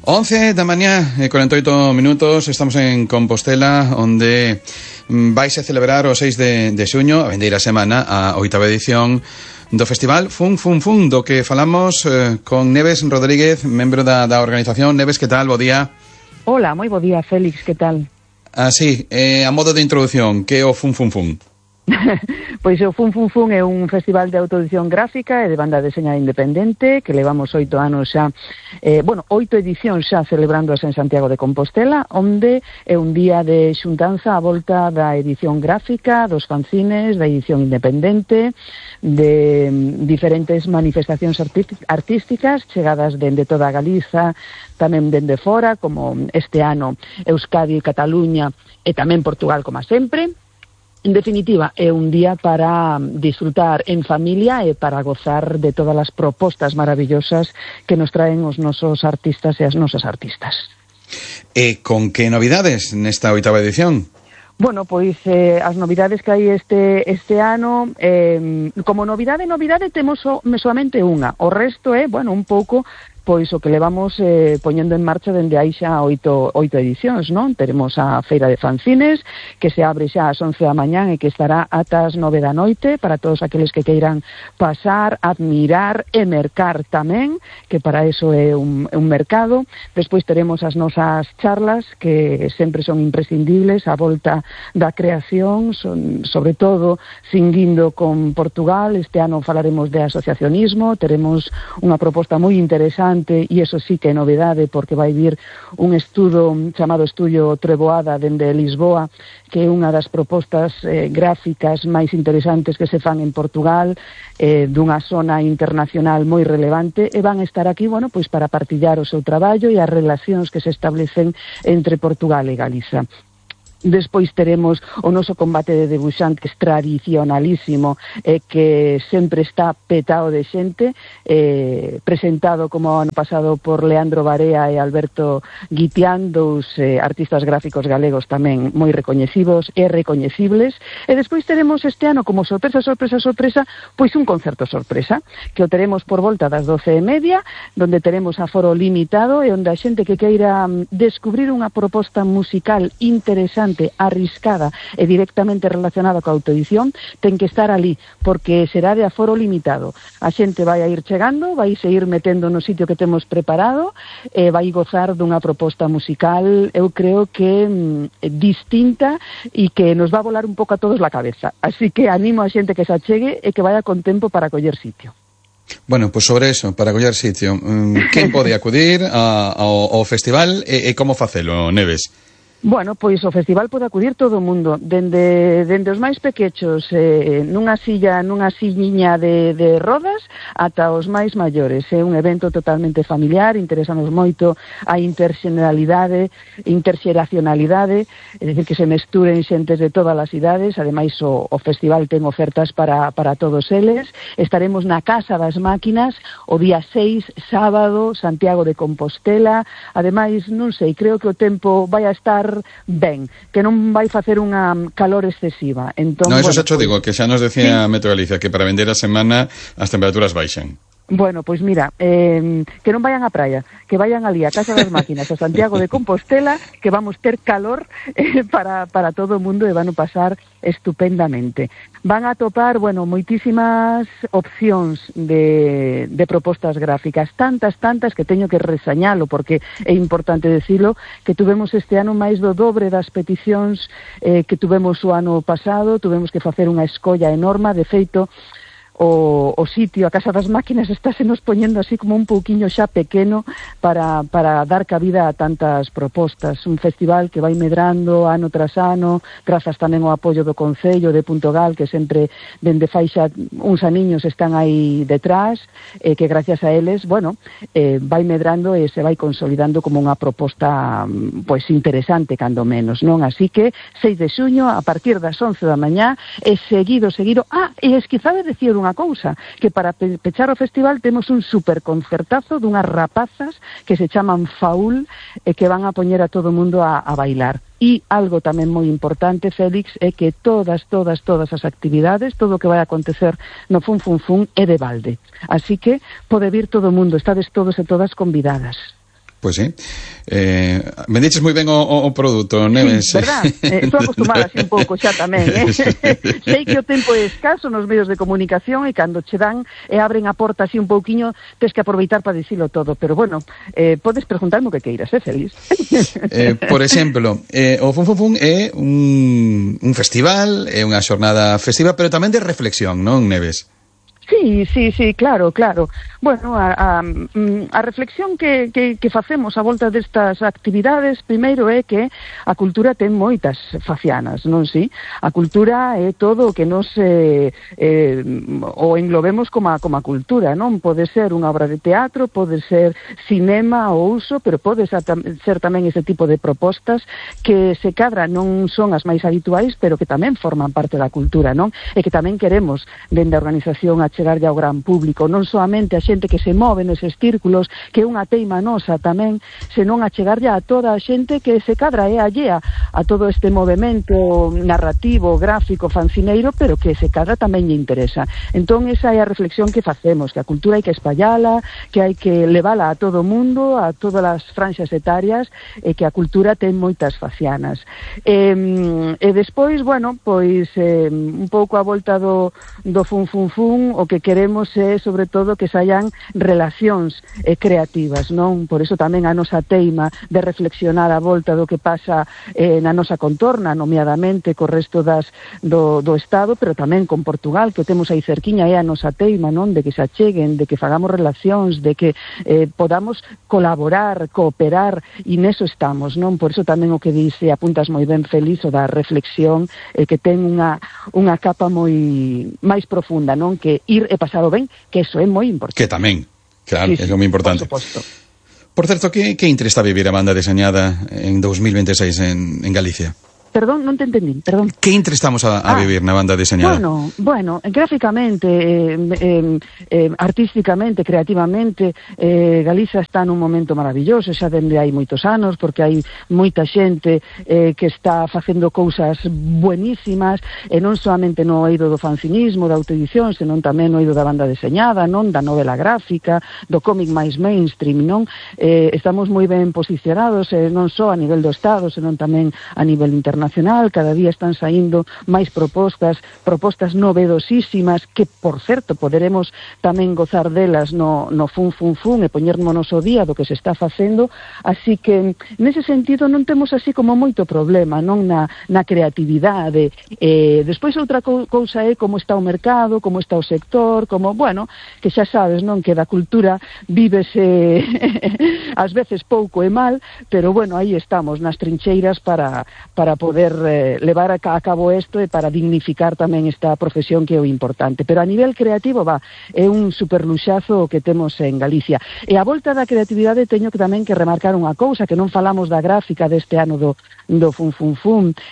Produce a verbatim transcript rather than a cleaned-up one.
once da mañá e cuarenta e oito minutos, estamos en Compostela, onde vais a celebrar o seis de, de xuño, a vindeira semana, a oitava edición do Festival Fun Fun Fun, do que falamos eh, con Neves Rodríguez, membro da, da organización. Neves, que tal? Bo día. Hola, moi bo día, Félix, que tal? Ah, sí, eh, a modo de introducción, que é o Fun Fun Fun? Pois o Fun Fun Fun é un festival de autoedición gráfica e de banda deseñada independente que levamos oito anos xa, eh, bueno, oito edicións xa celebrándose en Santiago de Compostela, onde é un día de xuntanza a volta da edición gráfica, dos fanzines, da edición independente, de diferentes manifestacións artísticas chegadas dende toda Galiza, tamén dende fora, como este ano Euskadi, Cataluña e tamén Portugal, como sempre. En definitiva, é un día para disfrutar en familia e para gozar de todas as propostas maravillosas que nos traen os nosos artistas e as nosas artistas. E con que novidades nesta oitava edición? Bueno, pois eh, as novidades que hai este este ano, eh, como novidade, novidade temos so, soamente unha. O resto é, bueno, un pouco pois o que levamos eh, poñendo en marcha dende aí xa oito, oito edicións, non? Teremos a Feira de Fanzines, que se abre xa ás once da mañán e que estará ata as nove da noite para todos aqueles que queiran pasar, admirar e mercar tamén, que para eso é un, un mercado. Despois teremos as nosas charlas, que sempre son imprescindibles, a volta da creación, son, sobre todo cinguindo con Portugal. Este ano falaremos de asociacionismo, teremos unha proposta moi interesante, e iso sí que é novedade, porque vai vir un estudo chamado Estudio Treboada dende Lisboa, que é unha das propostas eh, gráficas máis interesantes que se fan en Portugal, eh, dunha zona internacional moi relevante, e van estar aquí, bueno, pois para partillar o seu traballo e as relacións que se establecen entre Portugal e Galiza. Despois teremos o noso combate de debuxantes tradicionalísimo, eh, que sempre está petado de xente, eh, presentado como ano pasado por Leandro Barea e Alberto Guitián, dous eh, artistas gráficos galegos tamén moi recoñecidos e recoñecibles. E despois teremos este ano como sorpresa, sorpresa, sorpresa, pois un concerto sorpresa, que o teremos por volta das doce e media, donde teremos aforo limitado e onde a xente que queira descubrir unha proposta musical interesante, arriscada e directamente relacionada coa autoedición, ten que estar ali, porque será de aforo limitado. A xente vai a ir chegando, vai se ir metendo no sitio que temos preparado e vai gozar dunha proposta musical, eu creo que mm, distinta e que nos va a volar un pouco a todos la cabeza. Así que animo a xente que se achegue e que vaya con tempo para coller sitio. Bueno, pois pues sobre eso, para coller sitio, quen pode acudir a, ao, ao festival e, e como facelo, Neves? Bueno, pois o festival pode acudir todo o mundo, dende, dende os máis pequechos, eh, nunha silla, nunha silliña de, de rodas, ata os máis maiores. É un evento totalmente familiar, interesanos moito a interxeneralidade, interxeracionalidade, é dicir, que se mesturen xentes de todas as idades. Ademais, o, o festival ten ofertas para, para todos eles. Estaremos na Casa das Máquinas o día seis, sábado, Santiago de Compostela. Ademais, non sei, creo que o tempo vai a estar ben, que non vai facer unha calor excesiva. Entón, no, eso bueno, xa cho digo, que xa nos decía sí. Meteo Galicia que para vender a semana as temperaturas baixan. Bueno, pois mira, eh, que non vayan á praia, que vayan ali a Casa das Máquinas, a Santiago de Compostela, que vamos ter calor eh, para, para todo o mundo e van a pasar estupendamente. Van a topar, bueno, moitísimas opcións de, de propostas gráficas, tantas, tantas que teño que resañalo, porque é importante decilo, que tuvemos este ano máis do dobre das peticións eh, que tuvemos o ano pasado. Tuvemos que facer unha escolla enorme. De feito, O, o sitio, a Casa das Máquinas, estáse nos poñendo así como un pouquiño xa pequeno para, para dar cabida a tantas propostas. Un festival que vai medrando ano tras ano, grazas tamén ao apoio do Concello de Puntogal, que sempre dende fai xa uns aniños están aí detrás, eh, que gracias a eles, bueno, eh, vai medrando e se vai consolidando como unha proposta pois interesante, cando menos, non? Así que seis de xuño, a partir das once da mañá, e seguido, seguido, ah, e esquizabe decir unha cousa, que para pechar o festival temos un superconcertazo dunhas rapazas que se chaman Faul e que van a poñer a todo o mundo a, a bailar. E algo tamén moi importante, Félix, é que todas, todas, todas as actividades, todo o que vai acontecer no Fun Fun Fun é de balde. Así que pode vir todo o mundo, estades todos e todas convidadas. Pois sí. Eh, vendiches moi ben o, o produto, Neves. Sí, verdad? Eh, estou acostumada así un pouco xa tamén, eh? Sei que o tempo é escaso nos medios de comunicación e cando che dan e abren a porta así un pouquiño, tes que aproveitar para dicilo todo, pero bueno, eh, podes preguntarme o que queiras, eh, feliz. Eh, por exemplo, eh, o Fun Fun Fun é un, un festival, é unha xornada festiva, pero tamén de reflexión, non, Neves? Sí, sí, sí, claro, claro. Bueno, a, a, a reflexión que, que, que facemos a volta destas actividades, primeiro é que a cultura ten moitas facianas, non si? A cultura é todo o que nos eh, eh, o englobemos como a, como a cultura, non? Pode ser unha obra de teatro, pode ser cinema ou uso, pero pode ser, ser tamén ese tipo de propostas que se cadra non son as máis habituais, pero que tamén forman parte da cultura, non? E que tamén queremos, dende a organización, a chegarlle ao gran público, non soamente a xente que se move neses círculos, que é unha teima nosa tamén, senón a chegarlle a toda a xente que se cadra é allea a todo este movimento narrativo, gráfico, fancineiro, pero que se cadra tamén lle interesa. Entón, esa é a reflexión que facemos, que a cultura hai que espallala, que hai que levala a todo o mundo, a todas as franxas etarias, e que a cultura ten moitas facianas. E, e despois, bueno, pois eh, un pouco a volta do, do fun fun fun, o que queremos é, sobre todo, que saian relacións eh, creativas, non? Por iso tamén a nosa teima de reflexionar a volta do que pasa eh, na nosa contorna, nomeadamente co resto das, do, do Estado, pero tamén con Portugal, que o temos aí cerquiña, é a nosa teima, non? De que se acheguen, de que fagamos relacións, de que eh, podamos colaborar, cooperar, e neso estamos, non? Por iso tamén o que dice, apuntas moi ben, Feliz, o da reflexión, eh, que ten unha, unha capa moi máis profunda, non? Que ir e pasado ben, que eso é moi importante. Que tamén, claro, sí, sí, é moi importante. Por suposto. Por certo, que, que intre está a vivir a banda deseñada en dos mil veintiséis en, en Galicia? Perdón, non te entendín, perdón. Que intre estamos a, a ah, vivir na banda deseñada? Bueno, bueno, gráficamente, eh, eh, eh, artísticamente, creativamente, eh, Galiza está nun momento maravilloso, xa dende hai moitos anos, porque hai moita xente eh, que está facendo cousas buenísimas, e non solamente no eido do fancinismo, da autoedición, senón tamén no eido da banda deseñada, non da novela gráfica, do cómic máis mainstream, non? Eh, estamos moi ben posicionados, eh, non só a nivel do Estado, senón tamén a nivel internacional. Nacional, cada día están saindo máis propostas, propostas novedosísimas que, por certo, poderemos tamén gozar delas no, no fun fun fun e poñernos o día do que se está facendo, así que nese sentido non temos así como moito problema, non na, na creatividade. Eh, despois outra co cousa é como está o mercado, como está o sector, como, bueno, que xa sabes, non, que da cultura vívese ás veces pouco e mal, pero bueno, aí estamos nas trincheiras para, para poder poder eh, levar a, a cabo isto e para dignificar tamén esta profesión que é o importante. Pero a nivel creativo, va, é un superluxazo que temos en Galicia. E a volta da creatividade teño que tamén que remarcar unha cousa, que non falamos da gráfica deste ano do, do Fun Fun Fun,